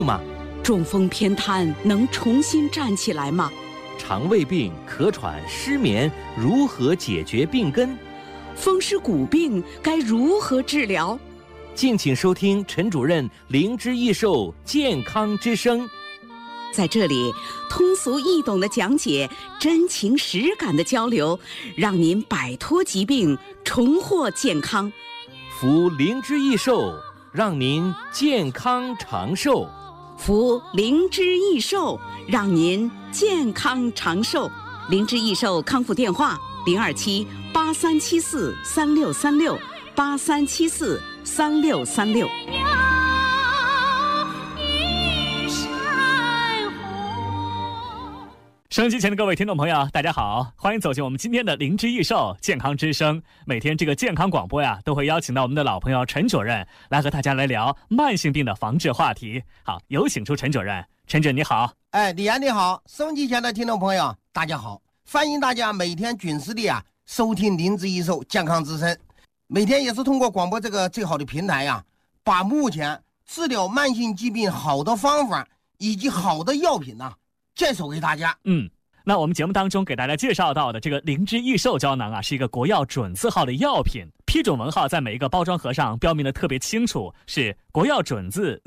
吗？ 中风偏瘫能重新站起来吗？ 肠胃病、咳喘、失眠如何解决病根？ 风湿骨病该如何治疗？ 敬请收听陈主任灵芝益寿健康之声。 在这里，通俗易懂的讲解，真情实感的交流，让您摆脱疾病，重获健康。 服灵芝益寿，让您健康长寿。 服灵芝益寿，让您健康长寿。灵芝益寿康复电话：027-8374-3636，8374-3636。 收音机前的各位听众朋友，大家好，欢迎走进我们今天的灵芝益寿健康之声。每天这个健康广播呀，都会邀请到我们的老朋友陈主任来和大家来聊慢性病的防治话题。好，有请出陈主任。陈主任你好。 李安你好，收音机前的听众朋友大家好，欢迎大家每天准时的收听灵芝益寿健康之声。每天也是通过广播这个最好的平台把目前治疗慢性疾病好的方法以及好的药品介绍给大家。 那我们节目当中给大家介绍到的这个灵芝益寿胶囊是一个国药准字号的药品，批准文号在每一个包装盒上标明的特别清楚，是国药准字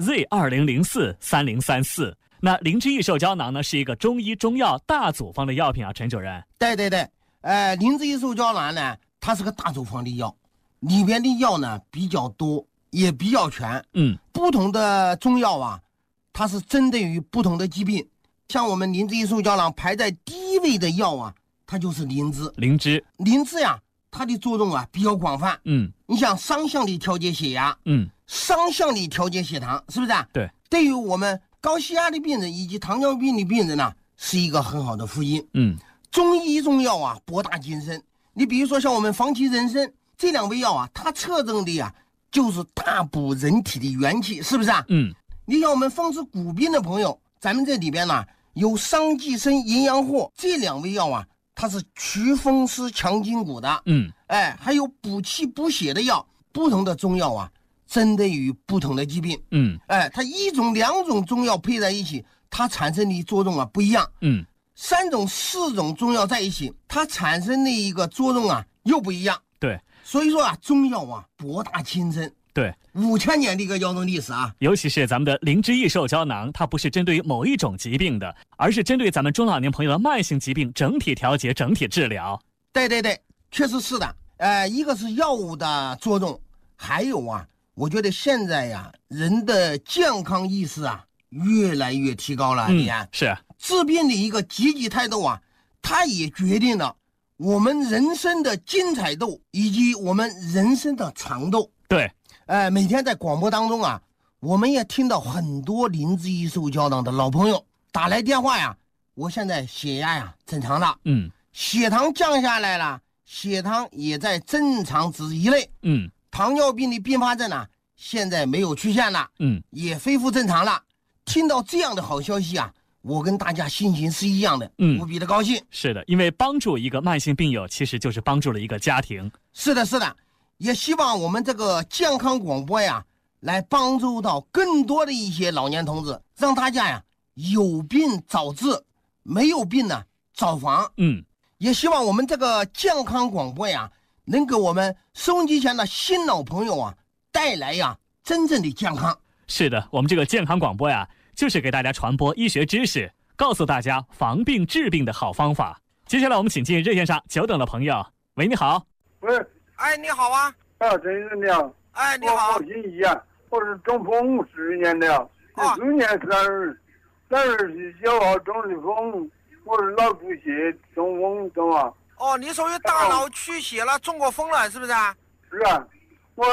Z20043034。那灵芝益寿胶囊呢，是一个中医中药大组方的药品陈主任。 对，灵芝益寿胶囊呢，它是个大组方的药，里边的药呢比较多，也比较全。不同的中药它是针对于不同的疾病。像我们灵芝益寿胶囊排在第一位的药它就是灵芝。灵芝它的作用比较广泛。你想双向的调节血压，双向的调节血糖，是不是对， 对于我们高血压的病人以及糖尿病的病人是一个很好的福音。中医中药博大精深。你比如说像我们防其人参这两味药它侧重的就是大补人体的元气，是不是你像我们风湿骨病的朋友，咱们这里边有桑寄生营养货这两味药它是祛风湿强筋骨的。还有补气补血的药。不同的中药针对于不同的疾病。它一种两种中药配在一起，它产生的作用不一样。三种四种中药在一起，它产生的一个作用又不一样。 对， 所以说中药博大精深。 对 ，5000年的一个药用历史尤其是咱们的灵芝益寿胶囊，它不是针对于某一种疾病的，而是针对咱们中老年朋友的慢性疾病整体调节、整体治疗。 对，确实是的。一个是药物的作用，还有我觉得现在人的健康意识越来越提高了。 是治病的一个积极态度它也决定了我们人生的精彩度以及我们人生的长度。 对。 每天在广播当中我们也听到很多灵芝益寿胶囊的老朋友打来电话我现在血压正常了，血糖降下来了，血糖也在正常值以内，糖尿病的并发症现在没有出现了，也恢复正常了。听到这样的好消息我跟大家心情是一样的，无比的高兴。 是的，因为帮助一个慢性病友，其实就是帮助了一个家庭。 是的，也希望我们这个健康广播来帮助到更多的一些老年同志，让大家有病早治，没有病早防。也希望我们这个健康广播能给我们收音机前的新老朋友带来真正的健康。 是的，我们这个健康广播就是给大家传播医学知识，告诉大家防病治病的好方法。接下来我们请进热线上久等的朋友。喂，你好。 喂， 你好陈先生你好。 你好。 我姓易我是中风50年的，14年30岁小号中的风，我是脑出血中风，懂吗？ 你属于大脑出血了，中过风了，是不是是我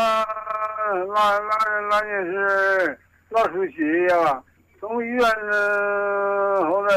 那年是脑出血从医院后来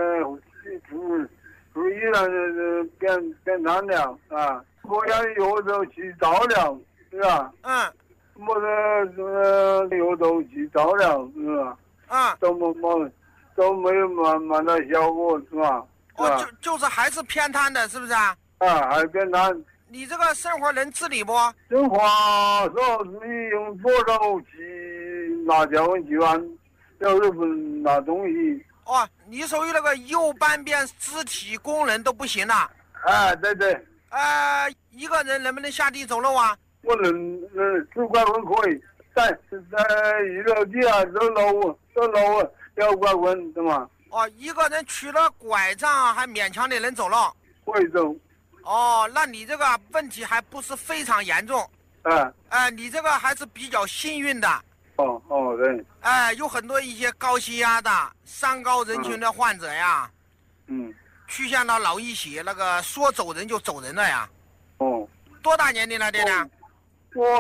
出医院变瘫了我也有都去照了，是吧？我的有都去照了，是吧？都没有蛮大效果，是吧？ 就是还是偏瘫的，是不是还是偏瘫。 你这个生活能自理不？ 生活说你用多少去拿交温器完就是拿东西。 哦，你属于那个右半边肢体功能都不行了。 对。 一个人能不能下地走路啊？ 我能拄拐棍可以，在一楼底下走路摇拐棍，对吗？ 哦，一个人取了拐杖还勉强的能走路。 可以走。 哦，那你这个问题还不是非常严重。你这个还是比较幸运的。 对。 有很多一些高血压的、三高人群的患者呀。去向了劳逸协，那个说走人就走人了呀。多大年龄了，爹爹？ 我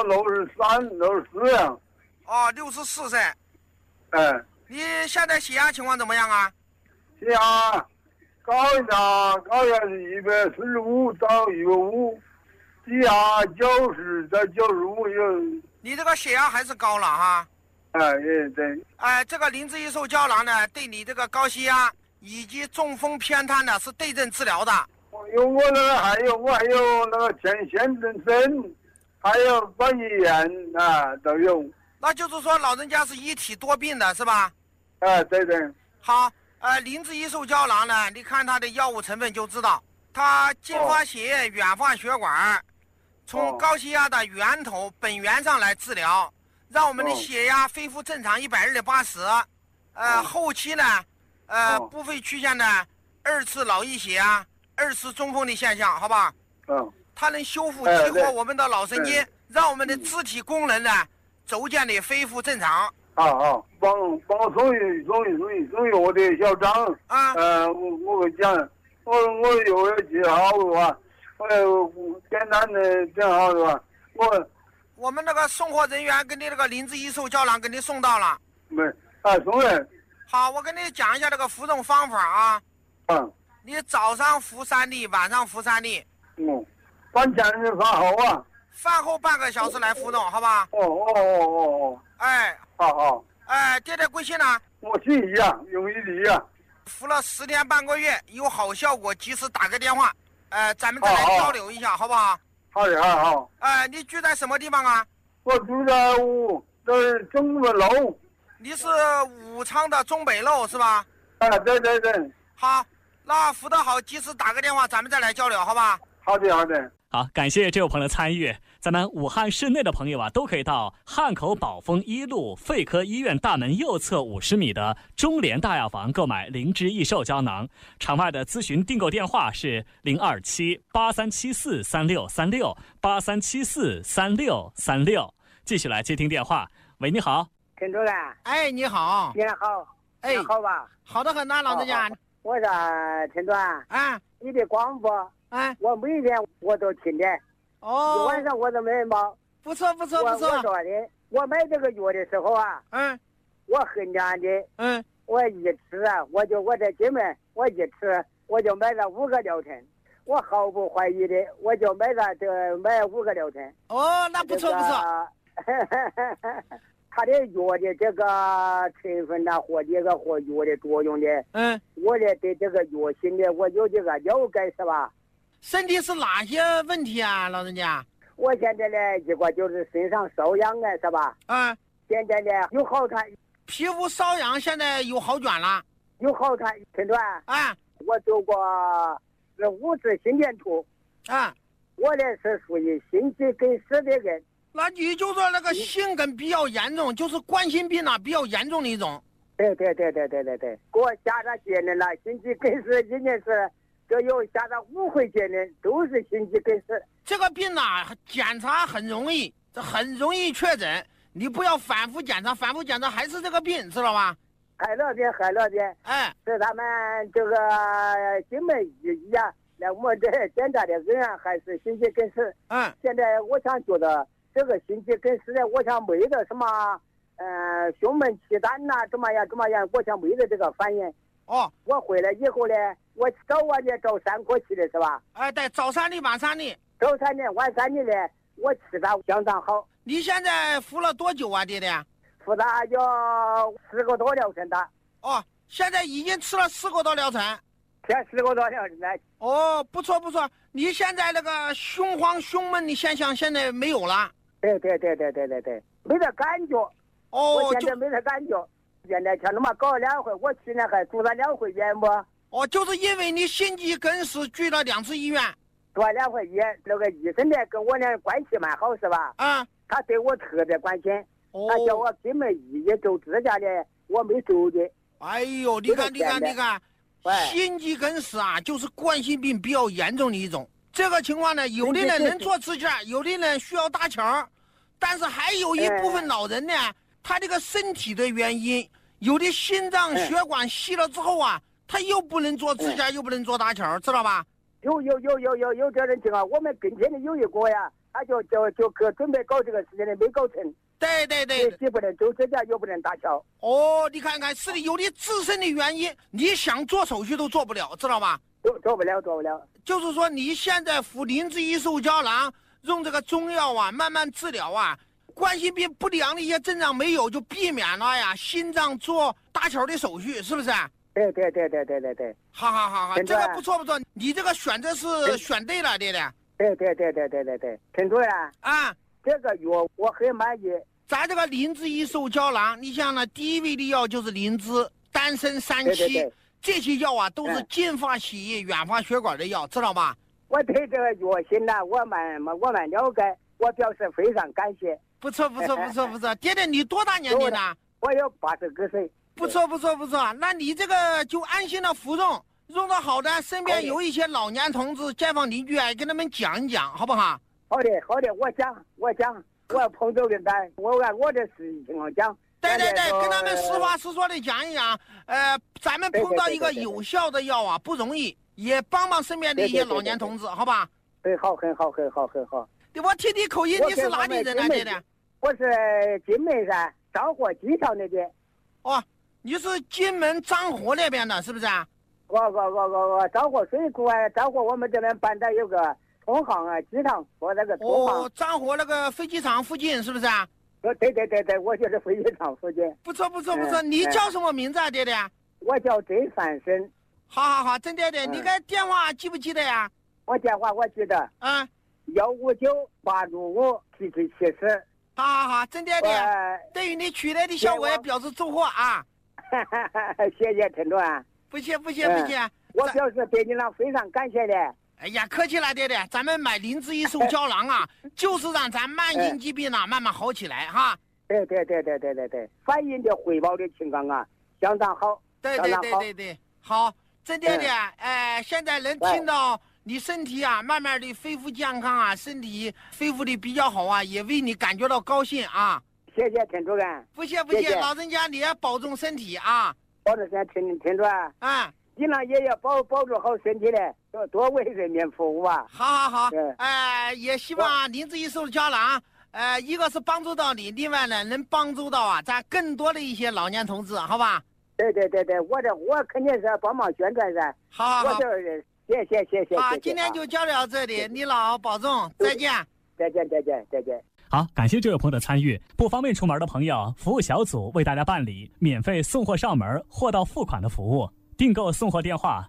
64呀。 64岁。你现在血压情况怎么样啊？ 血压高一下是145到150，低压90到95有。 你这个血压还是高了哈。 对。 这个灵芝益寿胶囊呢，对你这个高血压以及中风偏瘫呢是对症治疗的。 我还有那个前线增生，还有关节炎都有。 那就是说老人家是一体多病的是吧？ 对。 好，灵芝益寿胶囊呢，你看它的药物成分就知道，它净化血液、远化血管，从高血压的源头本源上来治疗，让我们的血压恢复正常120/80。后期呢，不会出现呢2次劳逸血压、2次中风的现象，好吧？它能修复激活我们的脑神经，让我们的肢体功能呢逐渐的恢复正常。 好，帮我送一我的小张。我跟你讲，我有要记好的话，简单的讲好的话， 我们那个送货人员给你那个灵芝益寿胶囊给你送到了。 送了。 好，我跟你讲一下这个服用方法啊。你早上服3粒，晚上服3粒。 饭前饭后啊。 饭后半个小时来服用，好吧？ 好。 爹爹贵姓呢？ 我姓于啊，用一粒啊。 服了10天半个月，有好效果，及时打个电话，咱们再来交流一下，好不好？ 好。 你住在什么地方啊？ 我住在中北路。 你是武昌的中北路是吧？ 对。 好，那服得好，及时打个电话，咱们再来交流，好吧？ 好的。 好，感谢这位朋友的参与。咱们武汉市内的朋友啊，都可以到汉口宝丰1路肺科医院大门右侧50米的中联大药房购买灵芝益寿胶囊。场外的咨询订购电话是027-8374-3636，8374-3636。继续来接听电话。喂，你好。 陈主任。 你好。 你好。你好吧？ 好的很呐，老人家。 我说陈主任。你的广播。我每天我都听的。一晚上我都没忙。 不错。 我说的，我买这个药的时候啊，我很难的，我一吃啊，我在进门，我一吃我就买了5个疗程，我毫不怀疑的，我就买5个疗程。 那不错。 它的药的这个成分呐，或药的作用的，我的对这个药性的我有这个了解是吧？ 身体是哪些问题啊，老人家？ 我现在呢，一个就是身上瘙痒的是吧？现在呢有好转。 皮肤瘙痒现在有好转了？ 有好转，陈主任。我做过5次心电图。我呢是属于心肌梗死的人。 那你就说那个心梗比较严重，就是冠心病比较严重的一种。 对，给我下了结论了，心肌梗死已经是这有下了5回结论，都是心肌梗死。 这个病检查很容易，很容易确诊，你不要反复检查还是这个病，知道吧？ 海乐病。是他们这个经脉一呀，那我们这检查的人还是心肌梗死。现在我想觉得这个心肌梗死的，我想没得什么胸闷气短呐，怎么样，我想没得这个反应。我回来以后呢，我早晚的找3颗气的是吧？ 对，早3粒晚3粒。 早3粒晚3粒呢，我吃的相当好。 你现在服了多久啊，爹爹？ 服了有4个多疗程的。 现在已经吃了4个多疗程。 吃4个多疗程的。 不错。你现在那个胸慌胸闷的现象现在没有了？ 对，没得感觉。我现在没得感觉。 现在像那么搞2回，我去年还住了2回院不？ 哦，就是因为你心肌梗死去了2次医院。 住了2回医院，那个医生呢跟我俩关系蛮好是吧？他对我特别关心，他叫我金门医院做指甲的，我没做的。 哎呦，你看，心肌梗死啊，就是冠心病比较严重的一种。这个情况呢，有的人能做指甲，有的人需要搭桥，但是还有一部分老人呢，他这个身体的原因，有的心脏血管细了之后啊，他又不能做指甲，又不能做搭桥，知道吧？ 有这人情况，我们跟前的有一个呀，他就准备搞这个事情的，没搞成。 对， 既不能做指甲，又不能搭桥。 哦，你看看，是的，有的自身的原因，你想做手术都做不了，知道吧？ 做不了。 就是说，你现在服灵芝一寿胶囊，用这个中药啊，慢慢治疗啊，冠心病不良的一些症状没有，就避免了呀心脏做搭桥的手续，是不是？ 对。 好，这个不错，你这个选择是选对了，对的。 对，陈主任啊， 这个药我很满意。 咱这个灵芝一寿胶囊，你像呢，第一位的药就是灵芝、丹参、三七，这些药啊都是净化血液、远发血管的药，知道吧？ 我对这个药性呢，我蛮了解，我表示非常感谢。 不错。爹爹，你多大年龄呢？ 我有80多岁。 不错，那你这个就安心的服用，用得好的，身边有一些老年同志、街坊邻居啊，跟他们讲一讲，好不好？ 好的，我讲，我碰到的单，我按我的实际情况讲。 对，跟他们实话实说的讲一讲。咱们碰到一个有效的药啊，不容易，也帮身边的一些老年同志，好吧？ 对，好，很好。 我听你口音，你是哪里人啊，爹爹？ 我是金门噻，张河机场那边。 哦，你是金门漳河那边的，是不是啊？ 我漳河水库啊，漳河我们这边办的有个通航啊，机场和那个通航。 漳河那个飞机场附近是不是啊？ 对，我就是飞机场附近。 不错，你叫什么名字啊，爹爹？ 我叫曾三生。 好，曾爹爹，你个电话记不记得呀？ 我电话我记得。159-865-7774。 好，曾爹爹，对于你取来的效果也表示祝贺啊！ 谢谢陈主任。 不谢。 我表示对你俩非常感谢的。 哎呀，客气了，爹爹，咱们买灵芝一寿胶囊啊，就是让咱慢性疾病慢慢好起来哈。 对，反映的汇报的情况啊，相当好。 对，好，曾爹爹，现在能听到你身体啊，慢慢的恢复健康啊，身体恢复的比较好啊，也为你感觉到高兴啊。 谢谢陈主任。 不谢，老人家你也保重身体啊。 保重身体，陈主任。你呢也要保住好身体的，多为人民服务啊。 好。也希望灵芝一寿胶囊，一个是帮助到你，另外呢能帮助到啊咱更多的一些老年同志，好吧？ 对，我肯定是帮忙宣传噻。 好。 我就是谢。 好，今天就交流到这里，你老保重，再见。 再见。 好，感谢这位朋友的参与。不方便出门的朋友，服务小组为大家办理免费送货上门、货到付款的服务。订购送货电话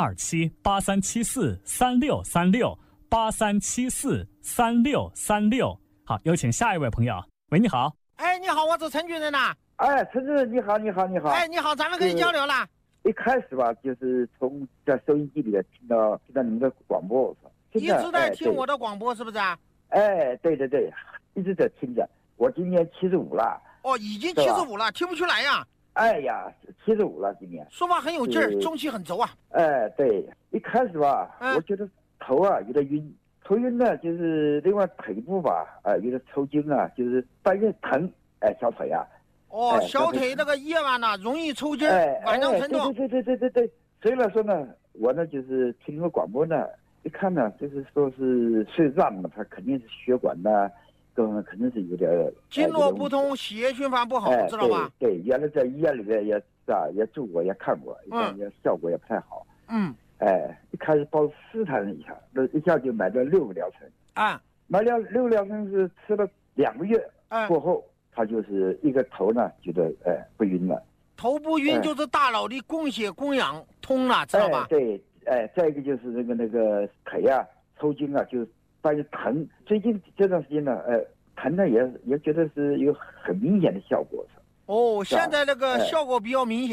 027-8374-3636，8374-3636。好，有请下一位朋友。喂，你好。 你好，我是陈主任呐。 陈主任你好。 你好，咱们可以交流了。 一开始吧，就是从在收音机里听到你们的广播， 一直在听我的广播，是不是啊？ 对，一直在听着。我今年75了。 哦，已经75了，听不出来呀。 哎呀，75了，今年。 说话很有劲儿，中气很足啊。 对，一开始吧，我觉得头啊有点晕，头晕呢，就是另外腿部吧，有点抽筋啊，就是半夜疼，小腿啊。 小腿那个夜晚呢容易抽筋，晚上疼痛。 对。所以来说呢，我呢就是听个广播呢，一看呢就是说是肾脏嘛，它肯定是血管呢。肯定是有点经络不通，血液循环不好，知道吧？ 对，原来在医院里面也住过，也看过，也效果也不太好。一开始包试探了一下，一下就买了6个疗程。买了6个疗程是吃了2个月，过后他就是一个头呢觉得不晕了。头不晕就是大脑的供血供氧通了，知道吧？ 对，再一个就是那个腿啊抽筋啊就。半夜疼，最近这段时间呢，疼呢也觉得是有很明显的效果。 哦，现在那个效果比较明显。